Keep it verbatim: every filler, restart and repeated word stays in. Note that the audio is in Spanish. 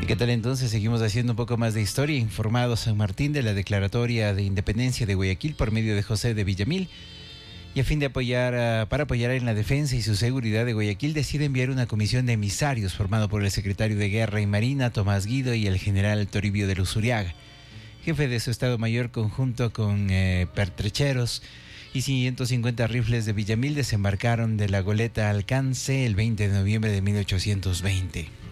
¿Y qué tal entonces? Seguimos haciendo un poco más de historia, informado San Martín de la declaratoria de independencia de Guayaquil por medio de José de Villamil. Y a fin de apoyar, uh, para apoyar en la defensa y su seguridad de Guayaquil, decide enviar una comisión de emisarios formado por el secretario de Guerra y Marina, Tomás Guido, y el general Toribio de Luzuriaga, jefe de su Estado Mayor, conjunto con eh, pertrecheros y ciento cincuenta rifles de Villamil, desembarcaron de la goleta Alcance el veinte de noviembre de mil ochocientos veinte.